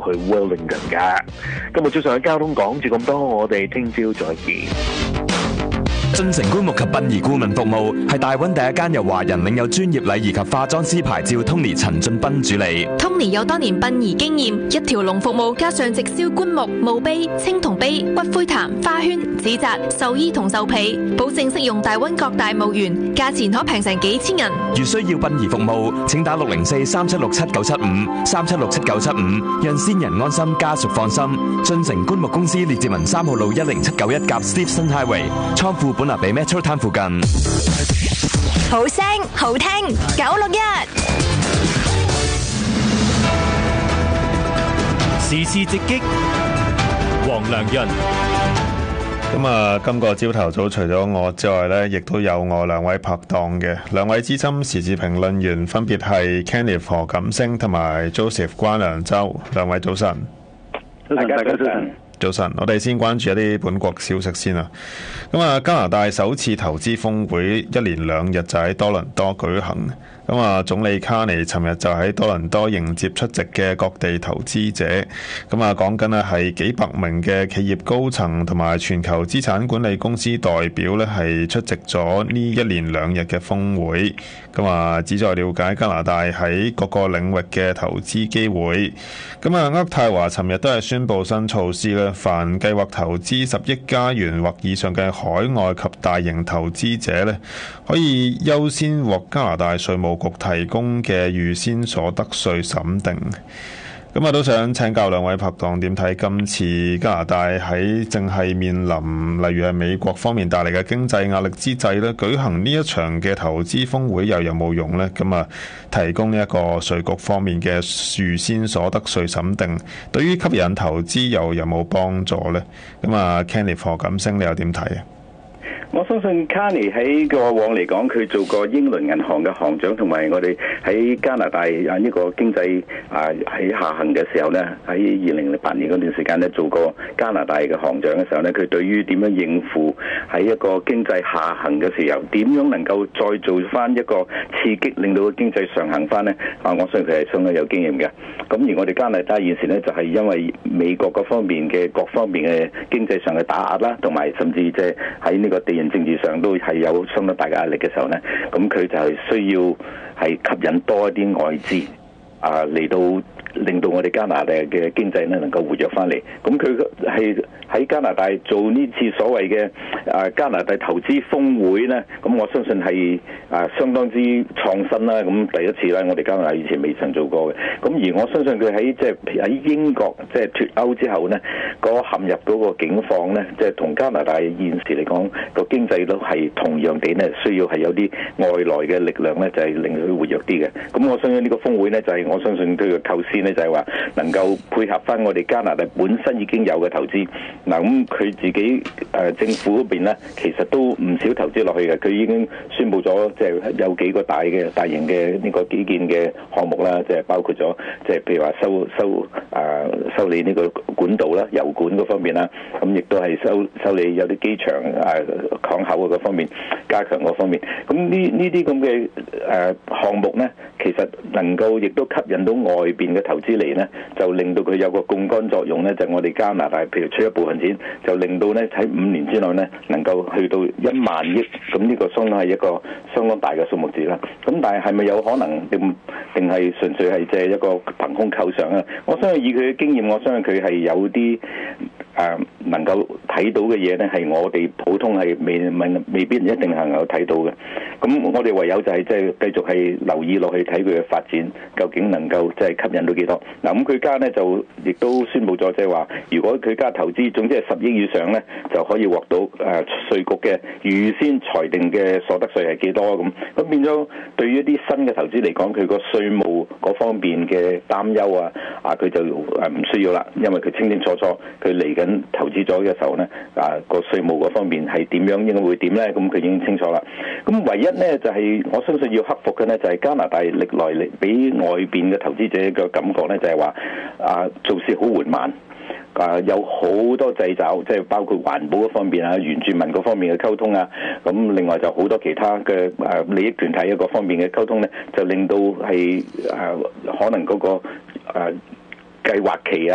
去 Wellington 㗎。今日早上嘅交通講住咁多，我哋聽朝再見。 進城棺木及殯儀顧問服務係大灣第一間由華人領有專業禮儀及化妝師牌照 Tony 陳俊斌主理。 Tony 有多年殯儀經驗，一條龍服務加上直銷棺木、墓碑、青銅碑、骨灰壇、花圈、紙紮、壽衣同壽被，保證適用大灣各大墓園，價錢可平成幾千銀。 如需要殯儀服務，請打604-376-7975，376-7975，讓先人安心，家屬放心。進城棺木公司列治文3號路10791夾 Stevenson Highway， 倉庫本立比 Metro Town 附近。 好聲好聽961， 時事直擊，黃良潤。 咁啊，今個朝頭早除咗我之外呢，亦都有我兩位拍檔嘅兩位資深時事評論員，分別係 Kenneth 何錦星同埋 Joseph 關良洲。兩位早晨。 早晨，大家早晨。 早晨，我哋先關注一啲本國消息先啦。咁啊，加拿大首次投資峰會一連2日就喺多倫多舉行。咁啊，總理卡尼尋日就喺多倫多迎接出席嘅各地投資者。咁啊，講緊啊係幾百名嘅企業高層同埋全球資產管理公司代表呢係出席咗呢一連2日嘅峰會。咁啊，旨在了解加拿大喺各個領域嘅投資機會。咁啊，渥太華尋日都係宣布新措施咧，凡計劃投資10億加元或以上嘅海外及大型投資者呢，可以優先獲加拿大稅務局提供嘅預先所得稅審定。咁啊，都想請教兩位拍檔點睇今次加拿大喺正係面臨例如係美國方面帶嚟嘅經濟壓力之際咧，舉行呢一場嘅投資峰會又有冇用呢？咁啊，提供呢一個稅局方面嘅預先所得稅審定，對於吸引投資又有冇幫助呢？咁啊 Kenneth 何錦星，你又點睇啊？ 我相信卡尼喺過往嚟講，佢做過英倫銀行嘅行長，同埋我哋喺加拿大呢個經濟喺下行嘅時候呢，喺2008年嗰段時間呢，做過加拿大嘅行長嘅時候呢，佢對於點樣應付喺一個經濟下行嘅時候，點樣能夠再做翻一個刺激，令到個經濟上行翻呢？我相信佢係相當有經驗嘅。咁而我哋加拿大現時呢，就係因為美國各方面嘅經濟上嘅打壓啦，同埋甚至即係喺呢個地緣政治上都係有相當大嘅壓力嘅時候呢，咁佢就係需要係吸引多一啲外資嚟到令到我哋加拿大嘅經濟呢能夠活躍翻嚟。咁佢係喺加拿大做呢次所謂嘅加拿大投資峰會呢，咁我相信係相當之創新啦。咁第一次啦，我哋加拿大以前未曾做過嘅。咁而我相信佢喺即係喺英國即係脫歐之後呢，陷入嗰個境況呢，即係同加拿大現時嚟講個經濟都係同樣地呢，需要係有啲外來嘅力量呢，就係令佢活躍啲嘅。咁我相信呢個峰會呢，就係我相信佢嘅構思呢，就係話能夠配合翻我哋加拿大本身已經有嘅投資。嗱，咁佢自己政府嗰邊呢，其實都唔少投資落去嘅。佢已經宣布咗，即係有幾個大型嘅呢個基建嘅項目啦，即係包括咗即係譬如話修理呢個管道啦、油管嗰方面啦，咁亦都係修理有啲機場港口嗰方面加強嗰方面。咁呢啲咁嘅項目呢，其實能夠亦都吸引到外邊嘅投資嚟呢，就令到佢有個槓桿作用呢，就我哋加拿大譬如出一部分錢，就令到呢喺5年之內呢能夠去到1萬億，咁呢個相當係一個相當大嘅數目字啦。咁但係咪有可能定係純粹係即係一個憑空構想啊？我相信以佢嘅經驗，我相信佢係有啲能夠睇到嘅嘢呢，係我哋普通係未必一定係能夠睇到嘅。咁我哋唯有就係即係繼續係留意落去睇佢嘅發展，究竟能夠即係吸引到幾多？嗱，咁佢家呢就亦都宣布咗，即係話如果佢家投資總之係10億以上呢，就可以獲到稅局嘅預先裁定嘅所得稅係幾多咁變咗對於一啲新嘅投資嚟講，佢個稅務嗰方面嘅擔憂佢就唔需要啦，因為佢清清楚楚佢嚟緊投資咗嘅時候呢，個稅務嗰方面係點樣，應該會點呢？咁佢已經清楚啦。咁唯一呢，就係我相信要克服嘅呢，就係加拿大歷來俾外邊嘅投資者嘅感覺呢，就係話做事好緩慢。有好多掣肘，即係包括環保嗰方面原住民嗰方面嘅溝通咁另外就好多其他嘅利益團體一個方面嘅溝通呢，就令到係可能嗰個計劃期